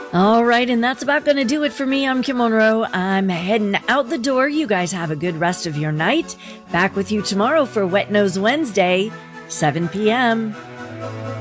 All right, and that's about going to do it for me. I'm Kim Monroe. I'm heading out the door. You guys have a good rest of your night. Back with you tomorrow for Wet Nose Wednesday, 7 p.m.